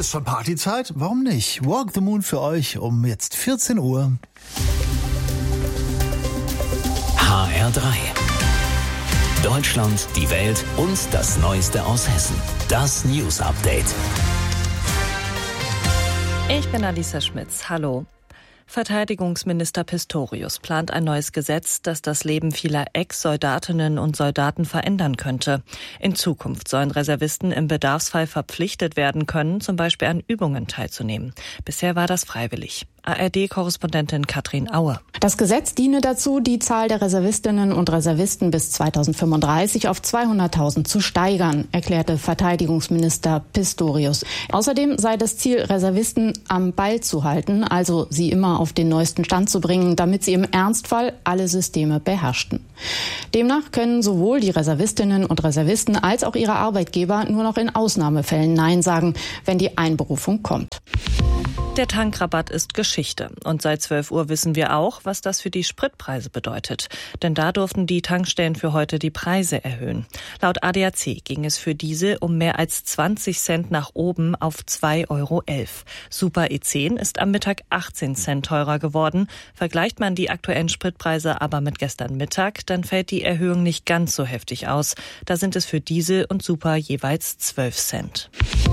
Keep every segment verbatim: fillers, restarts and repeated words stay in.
ist schon Partyzeit? Warum nicht? Walk the Moon für euch um jetzt vierzehn Uhr. H R drei. Deutschland, die Welt und das Neueste aus Hessen. Das News Update. Ich bin Alisa Schmitz. Hallo. Verteidigungsminister Pistorius plant ein neues Gesetz, das das Leben vieler Ex-Soldatinnen und Soldaten verändern könnte. In Zukunft sollen Reservisten im Bedarfsfall verpflichtet werden können, zum Beispiel an Übungen teilzunehmen. Bisher war das freiwillig. A R D-Korrespondentin Katrin Aue. Das Gesetz diene dazu, die Zahl der Reservistinnen und Reservisten bis zweitausendfünfunddreißig auf zweihunderttausend zu steigern, erklärte Verteidigungsminister Pistorius. Außerdem sei das Ziel, Reservisten am Ball zu halten, also sie immer auf den neuesten Stand zu bringen, damit sie im Ernstfall alle Systeme beherrschten. Demnach können sowohl die Reservistinnen und Reservisten als auch ihre Arbeitgeber nur noch in Ausnahmefällen Nein sagen, wenn die Einberufung kommt. Der Tankrabatt ist Geschichte. Und seit zwölf Uhr wissen wir auch, was das für die Spritpreise bedeutet. Denn da durften die Tankstellen für heute die Preise erhöhen. Laut A D A C ging es für Diesel um mehr als zwanzig Cent nach oben auf zwei Euro elf. Super E zehn ist am Mittag achtzehn Cent teurer geworden. Vergleicht man die aktuellen Spritpreise aber mit gestern Mittag, dann fällt die Erhöhung nicht ganz so heftig aus. Da sind es für Diesel und Super jeweils zwölf Cent.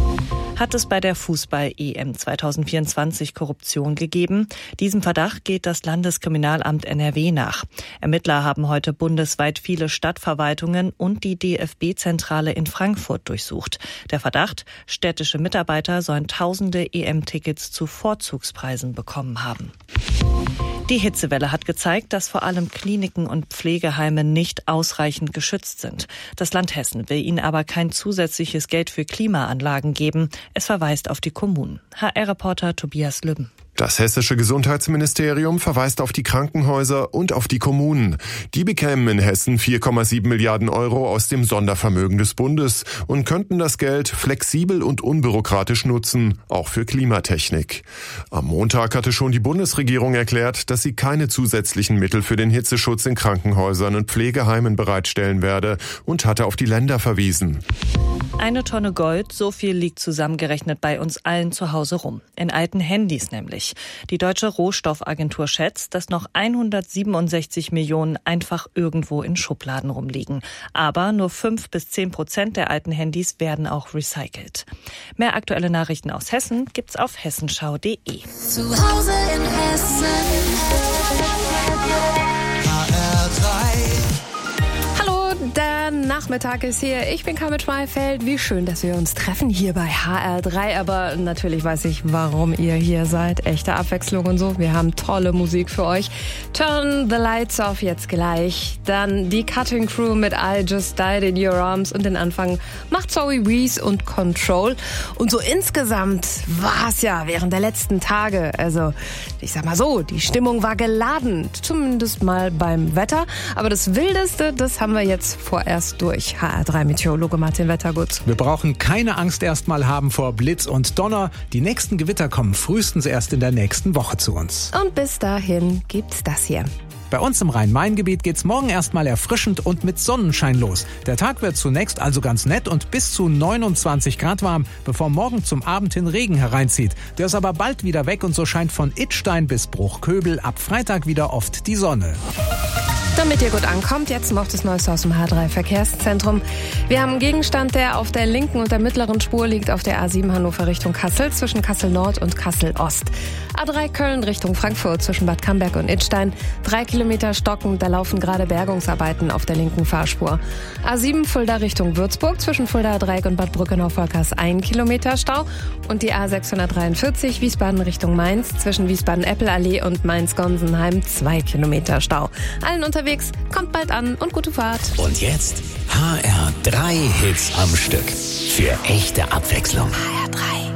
Hat es bei der Fußball-E M zweitausendvierundzwanzig Korruption gegeben? Diesem Verdacht geht das Landeskriminalamt N R W nach. Ermittler haben heute bundesweit viele Stadtverwaltungen und die D F B-Zentrale in Frankfurt durchsucht. Der Verdacht: städtische Mitarbeiter sollen tausende E M-Tickets zu Vorzugspreisen bekommen haben. Die Hitzewelle hat gezeigt, dass vor allem Kliniken und Pflegeheime nicht ausreichend geschützt sind. Das Land Hessen will ihnen aber kein zusätzliches Geld für Klimaanlagen geben. Es verweist auf die Kommunen. H R-Reporter Tobias Lübben. Das hessische Gesundheitsministerium verweist auf die Krankenhäuser und auf die Kommunen. Die bekämen in Hessen vier Komma sieben Milliarden Euro aus dem Sondervermögen des Bundes und könnten das Geld flexibel und unbürokratisch nutzen, auch für Klimatechnik. Am Montag hatte schon die Bundesregierung erklärt, dass sie keine zusätzlichen Mittel für den Hitzeschutz in Krankenhäusern und Pflegeheimen bereitstellen werde und hatte auf die Länder verwiesen. Eine Tonne Gold, so viel liegt zusammengerechnet bei uns allen zu Hause rum. In alten Handys nämlich. Die Deutsche Rohstoffagentur schätzt, dass noch hundertsiebenundsechzig Millionen einfach irgendwo in Schubladen rumliegen. Aber nur fünf bis zehn Prozent der alten Handys werden auch recycelt. Mehr aktuelle Nachrichten aus Hessen gibt's auf hessenschau punkt de. Zu Hause in Hessen. H R drei. Der Nachmittag ist hier. Ich bin Carmen Schmalfeld. Wie schön, dass wir uns treffen hier bei H R drei. Aber natürlich weiß ich, warum ihr hier seid. Echte Abwechslung und so. Wir haben tolle Musik für euch. Turn the Lights Off jetzt gleich. Dann die Cutting Crew mit I Just Died in Your Arms. Und den Anfang macht Zoe Wees und Control. Und so insgesamt war es ja während der letzten Tage. Also, ich sag mal so, die Stimmung war geladen. Zumindest mal beim Wetter. Aber das Wildeste, das haben wir jetzt vorerst durch. H R drei Meteorologe Martin Wettergut. Wir brauchen keine Angst erstmal haben vor Blitz und Donner. Die nächsten Gewitter kommen frühestens erst in der nächsten Woche zu uns. Und bis dahin gibt's das hier. Bei uns im Rhein-Main-Gebiet geht's morgen erstmal erfrischend und mit Sonnenschein los. Der Tag wird zunächst also ganz nett und bis zu neunundzwanzig Grad warm, bevor morgen zum Abend hin Regen hereinzieht. Der ist aber bald wieder weg und so scheint von Idstein bis Bruchköbel ab Freitag wieder oft die Sonne. Damit ihr gut ankommt, jetzt noch das Neueste aus dem H drei Verkehrszentrum. Wir haben einen Gegenstand, der auf der linken und der mittleren Spur liegt, auf der A sieben Hannover Richtung Kassel, zwischen Kassel Nord und Kassel Ost. A drei Köln Richtung Frankfurt, zwischen Bad Camberg und Idstein. Drei Kilometer stocken, da laufen gerade Bergungsarbeiten auf der linken Fahrspur. A sieben Fulda Richtung Würzburg, zwischen Fulda Dreieck und Bad Brückenau-Volkers ein Kilometer Stau. Und die A sechshundertdreiundvierzig Wiesbaden Richtung Mainz, zwischen Wiesbaden-Eppelallee und Mainz-Gonsenheim zwei Kilometer Stau. Allen unterwegs, kommt bald an und gute Fahrt. Und jetzt H R drei Hits am Stück. Für echte Abwechslung. H R drei.